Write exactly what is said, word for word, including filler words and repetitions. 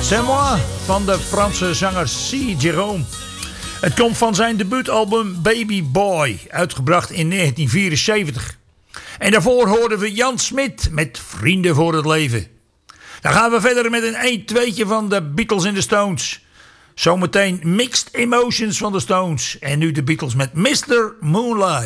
C'est moi van de Franse zanger C. Jerome. Het komt van zijn debuutalbum Baby Boy, uitgebracht in negentien vierenzeventig. En daarvoor hoorden we Jan Smit met Vrienden voor het Leven. Dan gaan we verder met een een tweetje van de Beatles en de Stones. Zometeen Mixed Emotions van de Stones. En nu de Beatles met mister Moonlight.